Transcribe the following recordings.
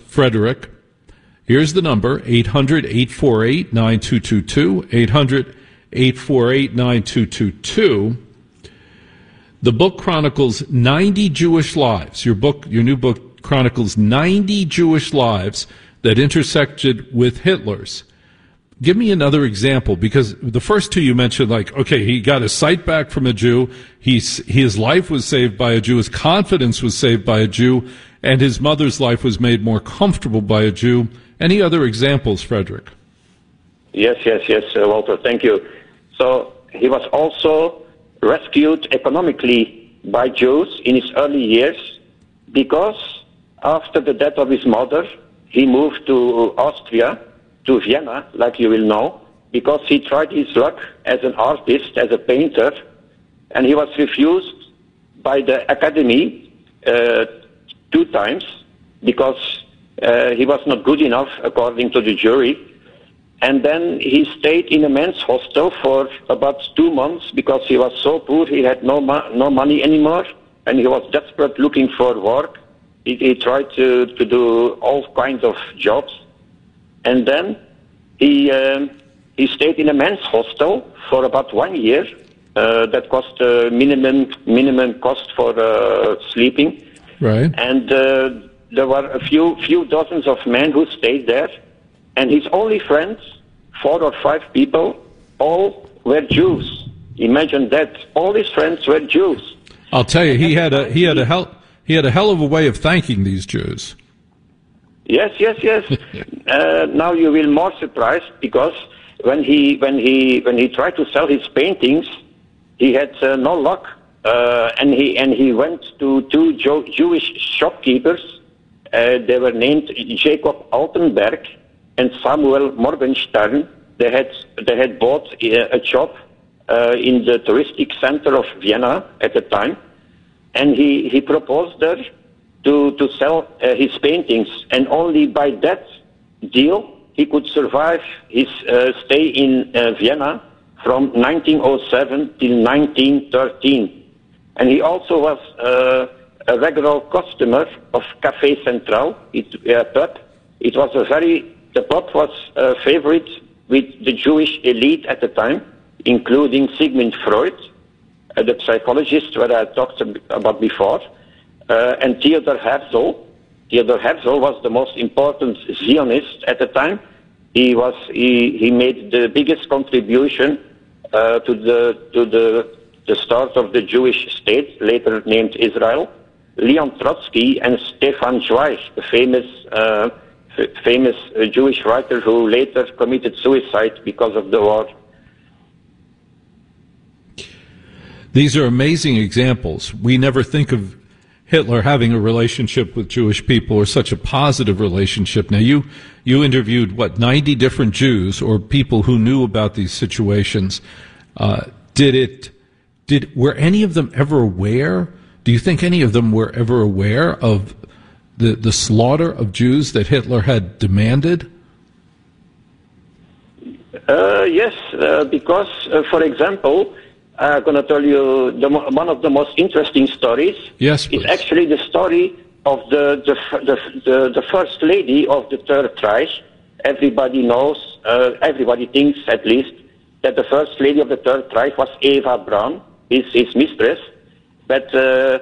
Frederick. Here's the number, 800-848-9222, 800-848-9222. The book chronicles 90 Jewish lives. Your new book chronicles 90 Jewish lives that intersected with Hitler's. Give me another example, because the first two you mentioned, like, okay, he got his sight back from a Jew, his life was saved by a Jew, his confidence was saved by a Jew, and his mother's life was made more comfortable by a Jew. Any other examples, Frederick? Yes, Walter, thank you. So he was also rescued economically by Jews in his early years, because after the death of his mother, he moved to Austria, to Vienna, like you will know, because he tried his luck as an artist, as a painter, and he was refused by the Academy 2 times because he was not good enough, according to the jury. And then he stayed in a men's hostel for about 2 months because he was so poor, he had no money anymore, and he was desperate looking for work. He tried to do all kinds of jobs. And then he stayed in a men's hostel for about 1 year. That cost minimum cost for sleeping. Right. And there were a few dozens of men who stayed there. And his only friends, 4 or 5 people, all were Jews. Imagine that. All his friends were Jews. I'll tell you, he had a hell of a way of thanking these Jews. Yes. Now you will more surprised, because when he tried to sell his paintings, he had no luck, and he went to 2 Jewish shopkeepers. They were named Jacob Altenberg and Samuel Morgenstern. They had bought a shop in the touristic center of Vienna at the time, and he proposed there to sell his paintings, and only by that deal he could survive his stay in Vienna from 1907 till 1913. And he also was a regular customer of Café Central, pub. It was the pub was a favorite with the Jewish elite at the time, including Sigmund Freud, the psychologist that I talked about before, and Theodor Herzl. Theodor Herzl was the most important Zionist at the time. He made the biggest contribution to the start of the Jewish state, later named Israel. Leon Trotsky and Stefan Zweig, the famous Jewish writer who later committed suicide because of the war. These are amazing examples. We never think of Hitler having a relationship with Jewish people, or such a positive relationship. Now, you interviewed, 90 different Jews or people who knew about these situations. Were any of them ever aware? Do you think any of them were ever aware of the slaughter of Jews that Hitler had demanded? Yes, because, for example, I'm going to tell you one of the most interesting stories. Yes, please. It's actually the story of the first lady of the Third Reich. Everybody knows, everybody thinks at least, that the first lady of the Third Reich was Eva Braun, his mistress. But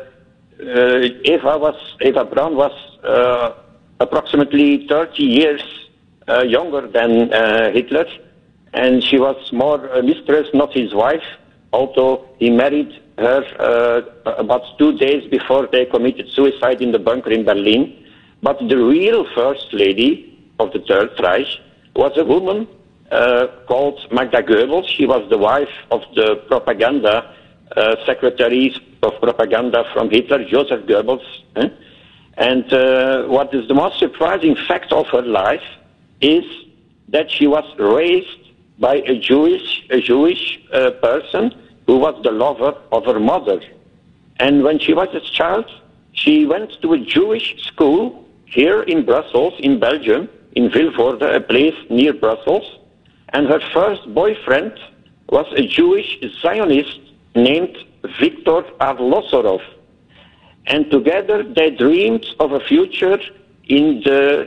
Eva Braun was approximately 30 years younger than Hitler, and she was more a mistress, not his wife. Although he married her about 2 days before they committed suicide in the bunker in Berlin. But the real first lady of the Third Reich was a woman called Magda Goebbels. She was the wife of the propaganda secretary of propaganda from Hitler, Joseph Goebbels. And what is the most surprising fact of her life is that she was raised by a Jewish person who was the lover of her mother. And when she was a child, she went to a Jewish school here in Brussels, in Belgium, in Vilvoorde, a place near Brussels. And her first boyfriend was a Jewish Zionist named Viktor Arlosorov. And together they dreamed of a future in the